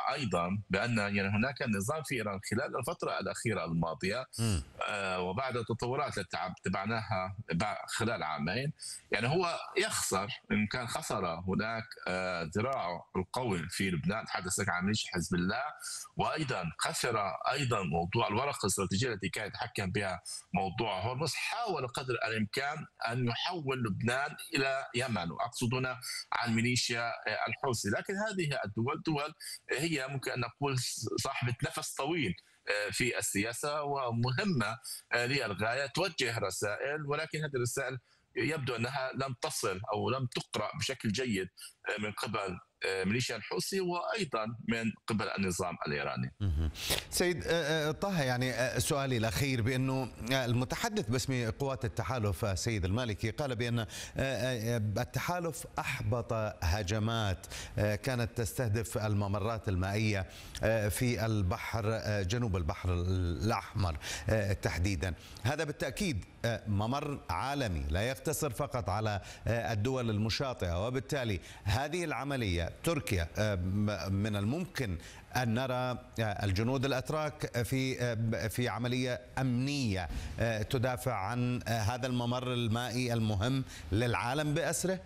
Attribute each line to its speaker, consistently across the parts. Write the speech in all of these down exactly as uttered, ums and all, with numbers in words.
Speaker 1: أيضا بأن يعني هناك نظام في إيران خلال الفترة الأخيرة الماضية
Speaker 2: مم.
Speaker 1: آه، وبعد التطورات التي تبعناها خلال عامين، يعني هو يخسر إن كان خسر هناك آه، ذراعه القوي في لبنان، تحدث عن ميليشيا حزب الله، وأيضا خسر أيضا موضوع الورقة الاستراتيجية التي كان يتحكم بها موضوع هرمز. حاول قدر الإمكان أن يحول لبنان إلى يمن، وأقصد هنا عن ميليشيا الحوثي. لكن هذه الدول دول هي ممكن أن نقول صاحبة نفس طويل في السياسة ومهمة للغاية، توجه رسائل، ولكن هذه الرسائل يبدو أنها لم تصل أو لم تقرأ بشكل جيد من قبل ميليشيا الحوثي وأيضا من قبل النظام الإيراني.
Speaker 2: سيد طه، يعني سؤالي الأخير بأنه المتحدث باسم قوات التحالف سيد المالكي قال بأن التحالف أحبط هجمات كانت تستهدف الممرات المائية في البحر جنوب البحر الأحمر تحديدا. هذا بالتأكيد ممر عالمي لا يقتصر فقط على الدول المشاطئة، وبالتالي هذه العملية تركيا من الممكن أن نرى الجنود الأتراك في في عملية أمنية تدافع عن هذا الممر المائي المهم للعالم بأسره؟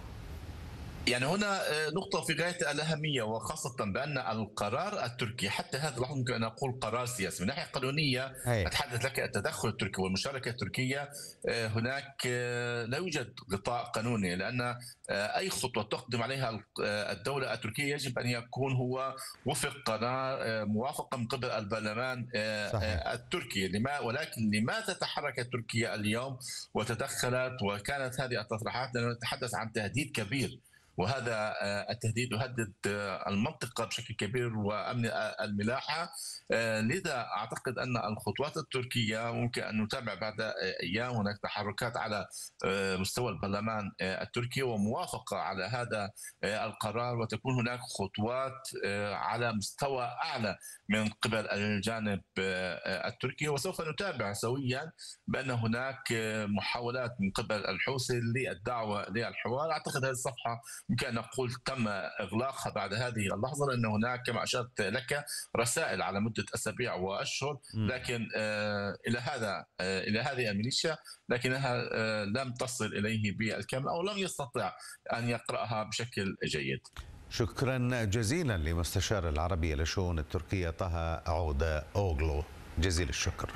Speaker 1: يعني هنا نقطة في غاية الأهمية، وخاصة بأن القرار التركي حتى هذا اللحظة ممكن أن أقول قرار سياسي من ناحية قانونية. أتحدث لك التدخل التركي والمشاركة التركية، هناك لا يوجد غطاء قانوني، لأن أي خطوة تقدم عليها الدولة التركية يجب أن يكون هو وفق قرار موافقة من قبل البرلمان صحيح. التركي. لما ولكن لماذا تحركت تركيا اليوم وتدخلت وكانت هذه التصريحات؟ لأنه نتحدث عن تهديد كبير، وهذا التهديد يهدد المنطقة بشكل كبير وأمن الملاحة. لذا أعتقد أن الخطوات التركية ممكن أن نتابع بعد أيام هناك تحركات على مستوى البرلمان التركي وموافقة على هذا القرار، وتكون هناك خطوات على مستوى أعلى من قبل الجانب التركي. وسوف نتابع سويا بأن هناك محاولات من قبل الحوثي للدعوة للحوار. أعتقد هذه الصفحة يمكن أن نقول تم إغلاقها بعد هذه اللحظة، لأن هناك كما أشرت لك رسائل على مدة أسابيع وأشهر، لكن آه إلى هذا آه إلى هذه الميليشيا، لكنها آه لم تصل إليه بالكامل أو لم يستطع أن يقرأها بشكل جيد.
Speaker 2: شكرا جزيلا لمستشار العربية للشؤون التركية طه عودة أوغلو، جزيل الشكر.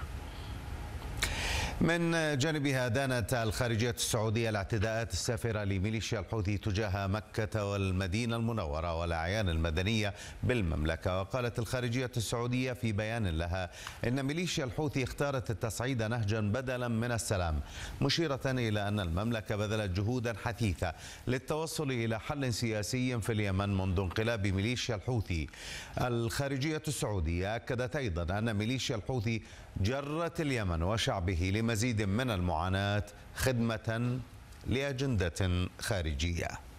Speaker 2: من جانبها دانت الخارجية السعودية الاعتداءات السافرة لميليشيا الحوثي تجاه مكة والمدينة المنورة والأعيان المدنية بالمملكة. وقالت الخارجية السعودية في بيان لها إن ميليشيا الحوثي اختارت التصعيد نهجا بدلا من السلام، مشيرة إلى أن المملكة بذلت جهودا حثيثة للتوصل إلى حل سياسي في اليمن منذ انقلاب ميليشيا الحوثي. الخارجية السعودية أكدت أيضا أن ميليشيا الحوثي جرت اليمن وشعبه لمزيد من المعاناة خدمة لأجندة خارجية.